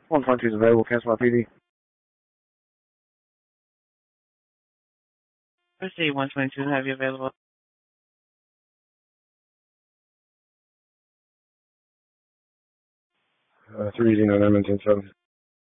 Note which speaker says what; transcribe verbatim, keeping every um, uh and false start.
Speaker 1: one twenty-two is available, Cancel P D.
Speaker 2: Let's see, one twenty-two, have you available?
Speaker 1: Uh, three Zeno nine ten seven.